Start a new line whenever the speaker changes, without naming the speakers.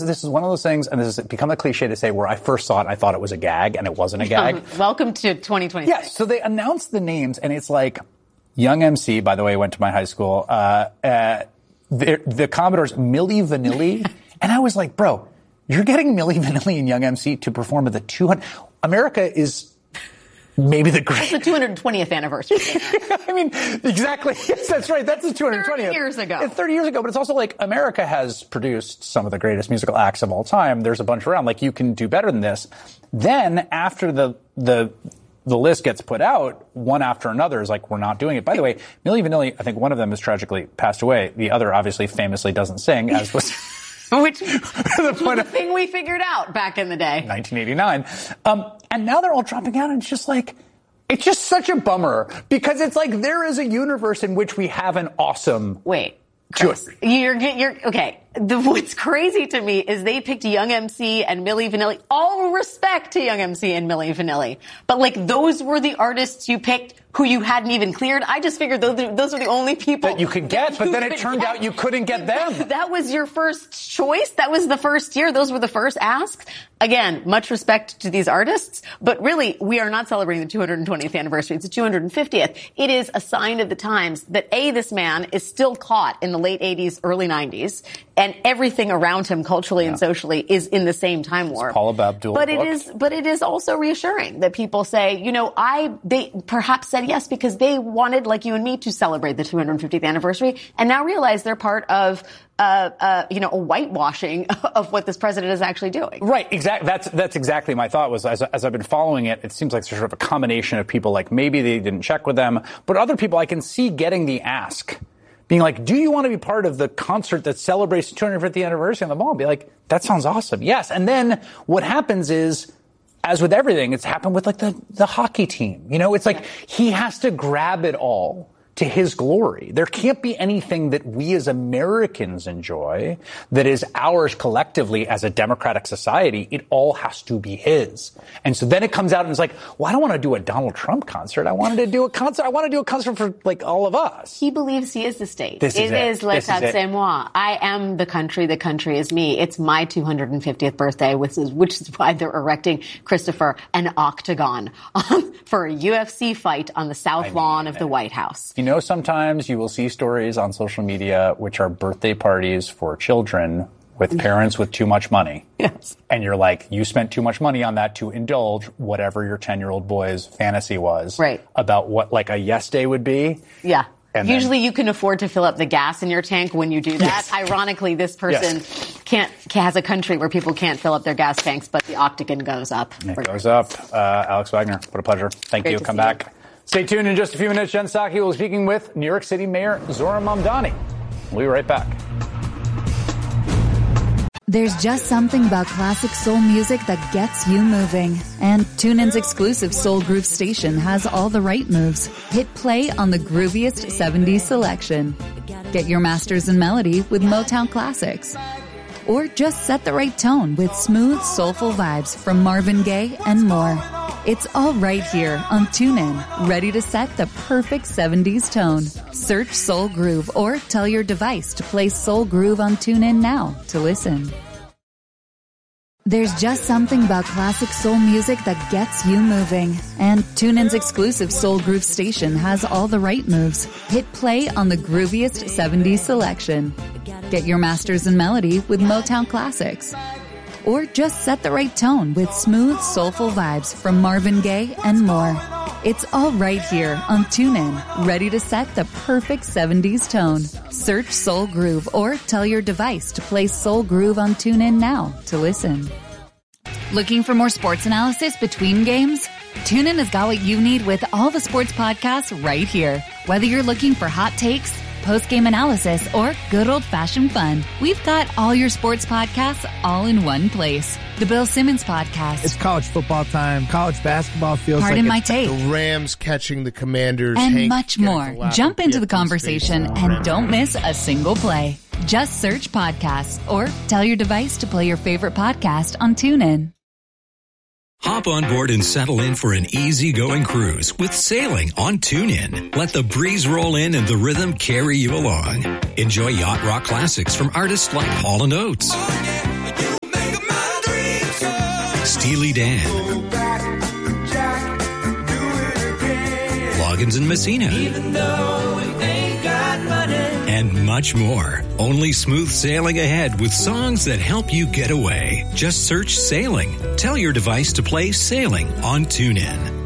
This is one of those things, and this has become a cliche to say, where I first saw it, I thought it was a gag, and it wasn't a gag.
Welcome to 2026.
Yeah, so they announced the names, and it's like Young MC, by the way, went to my high school, the Commodores, Milli Vanilli, and I was like, bro, you're getting Milli Vanilli and Young MC to perform at the 200. America is maybe the greatest.
It's the 220th anniversary.
I mean, exactly. Yes, that's right. That's the 220th.
30 years ago.
It's 30 years ago, but it's also like America has produced some of the greatest musical acts of all time. There's a bunch around. Like, you can do better than this. Then, after the list gets put out, one after another is like, we're not doing it. By the way, Milli Vanilli, I think one of them has tragically passed away. The other obviously famously doesn't sing, as was...
Which was the thing we figured out back in the day.
1989. And now they're all dropping out, and it's just like, it's just such a bummer, because it's like there is a universe in which we have an awesome...
Wait, Chris, you're okay. What's crazy to me is they picked Young MC and Milli Vanilli. All respect to Young MC and Milli Vanilli. But, like, those were the artists you picked who you hadn't even cleared. I just figured those are the only people
that you could get, but then it turned out you couldn't get them.
That was your first choice. That was the first year. Those were the first asks. Again, much respect to these artists, but really, we are not celebrating the 220th anniversary. It's the 250th. It is a sign of the times that, A, this man is still caught in the late 80s, early 90s, and everything around him culturally and socially is in the same time warp.
Paula Abdul.
But it is also reassuring that people say, you know, they perhaps said yes because they wanted, like you and me, to celebrate the 250th anniversary, and now realize they're part of a whitewashing of what this president is actually doing.
Right, exactly. That's exactly my thought. Was as I've been following it, it seems like there's sort of a combination of people, like maybe they didn't check with them, but other people I can see getting the ask, being like, do you want to be part of the concert that celebrates the 250th anniversary on the Mall? Be like, that sounds awesome. Yes. And then what happens is, as with everything, it's happened with like the hockey team. You know, it's like he has to grab it all to his glory. There can't be anything that we as Americans enjoy that is ours collectively as a democratic society. It all has to be his. And so then it comes out and it's like, well, I don't want to do a Donald Trump concert. I wanted to do a concert. I want to do a concert for like all of us.
He believes he is the state.
This is it.
It is l'état c'est moi. I am the country is me. It's my 250th birthday, which is why they're erecting, Christopher, an octagon for a UFC fight on the south lawn of the White House.
You know, sometimes you will see stories on social media which are birthday parties for children with parents with too much money.
Yes.
And you're like, you spent too much money on that to indulge whatever your 10-year-old boy's fantasy was.
Right.
About what like a yes day would be.
Yeah. And usually you can afford to fill up the gas in your tank when you do that.
Yes.
Ironically, this person has a country where people can't fill up their gas tanks, but the octagon goes up.
It goes up. Alex Wagner, what a pleasure. Thank you. Come back. You. Stay tuned in just a few minutes. Jen Psaki will be speaking with New York City Mayor Zohran Mamdani. We'll be right back.
There's just something about classic soul music that gets you moving. And TuneIn's exclusive Soul Groove station has all the right moves. Hit play on the grooviest 70s selection. Get your masters in melody with Motown Classics. Or just set the right tone with smooth, soulful vibes from Marvin Gaye and more. It's all right here on TuneIn, ready to set the perfect 70s tone. Search Soul Groove or tell your device to play Soul Groove on TuneIn now to listen. There's just something about classic soul music that gets you moving. And TuneIn's exclusive Soul Groove station has all the right moves. Hit play on the grooviest 70s selection. Get your masters in melody with Motown Classics. Or just set the right tone with smooth, soulful vibes from Marvin Gaye and more. It's all right here on TuneIn, ready to set the perfect 70s tone. Search Soul Groove or tell your device to play Soul Groove on TuneIn now to listen. Looking for more sports analysis between games? TuneIn has got what you need with all the sports podcasts right here. Whether you're looking for hot takes, post-game analysis, or good old-fashioned fun, we've got all your sports podcasts all in one place. The Bill Simmons Podcast.
It's college football time. College basketball feels
Pardon my take.
The Rams catching the Commanders.
And much more. Jump into the conversation and don't miss a single play. Just search podcasts or tell your device to play your favorite podcast on TuneIn.
Hop on board and settle in for an easygoing cruise with sailing on TuneIn. Let the breeze roll in and the rhythm carry you along. Enjoy yacht rock classics from artists like Hall & Oates. Steely Dan, Loggins and Messina, and much more. Only smooth sailing ahead with songs that help you get away. Just search Sailing. Tell your device to play Sailing on TuneIn.